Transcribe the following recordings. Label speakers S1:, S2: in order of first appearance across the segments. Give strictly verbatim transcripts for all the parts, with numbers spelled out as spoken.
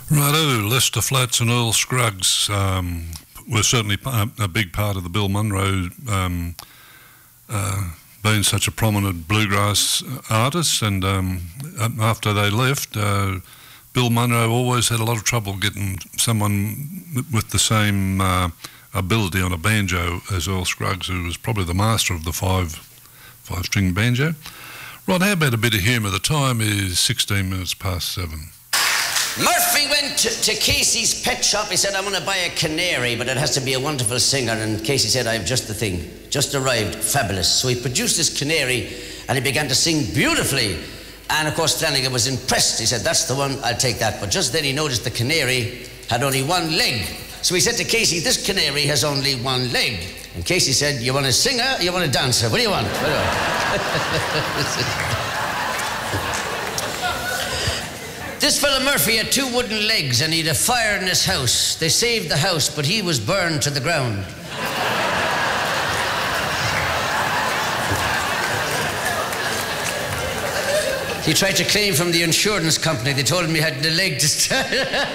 S1: Righto, Lester Flats and Earl Scruggs um, were certainly a, a big part of the Bill Monroe, um, uh, being such a prominent bluegrass artist, and um, after they left, uh, Bill Monroe always had a lot of trouble getting someone with the same uh, ability on a banjo as Earl Scruggs, who was probably the master of the five, five-string banjo. Right, how about a bit of humour? The time is sixteen minutes past seven.
S2: Murphy went to, to Casey's pet shop. He said, I'm going to buy a canary, but it has to be a wonderful singer. And Casey said, I have just the thing. Just arrived. Fabulous. So he produced this canary, and he began to sing beautifully. And, of course, Flanagan was impressed. He said, that's the one, I'll take that. But just then he noticed the canary had only one leg. So he said to Casey, this canary has only one leg. And Casey said, you want a singer or you want a dancer? What do you want? What do you want? This fella Murphy had two wooden legs and he had a fire in his house. They saved the house, but he was burned to the ground. He tried to claim from the insurance company. They told him he had the leg to stand.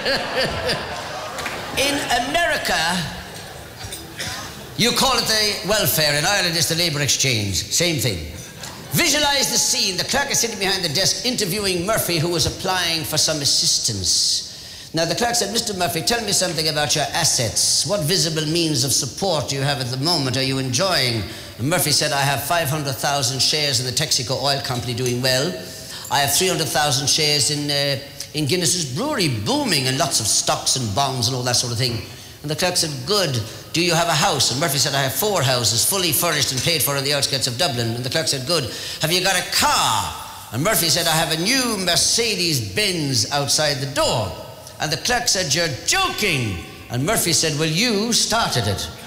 S2: In America, you call it the welfare. In Ireland, it's the labour exchange. Same thing. Visualize the scene. The clerk is sitting behind the desk interviewing Murphy, who was applying for some assistance. Now, the clerk said, Mister Murphy, tell me something about your assets. What visible means of support do you have at the moment? Are you enjoying? And Murphy said, I have five hundred thousand shares in the Texaco Oil Company doing well. I have three hundred thousand shares in, uh, in Guinness's brewery booming, and lots of stocks and bonds and all that sort of thing. And the clerk said, good. Do you have a house? And Murphy said, I have four houses, fully furnished and paid for on the outskirts of Dublin. And the clerk said, good. Have you got a car? And Murphy said, I have a new Mercedes-Benz outside the door. And the clerk said, you're joking. And Murphy said, well, you started it.